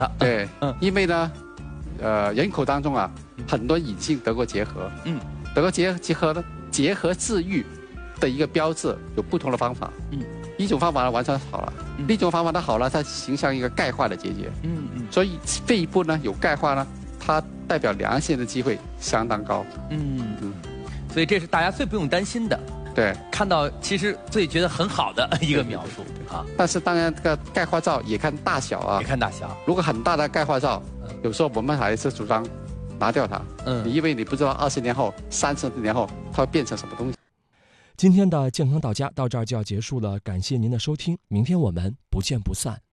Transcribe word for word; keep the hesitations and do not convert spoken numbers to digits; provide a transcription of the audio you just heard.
对， 嗯因为呢，呃，人口当中啊，很多隐性得过结核， 嗯， 得过结结核呢，结核治愈的一个标志有不同的方法， 嗯， 一种方法呢完全好了， 嗯另一种方法它好了，它形成一个钙化的结节， 嗯嗯所以肺部呢有钙化呢，它代表良性的机会相当高， 嗯嗯，所以这是大家最不用担心的。 对。 看到其实最觉得很好的一个描述啊， 但是当然，这个钙化灶也看大小啊也。看大小。 如果很大的钙化灶，有时候我们还是主张拿掉它， 嗯， 因为你不知道二十年后、三十年后它会变成什么东西。 今天的健康到家到这儿就要结束了，感谢您的收听，明天我们不见不散。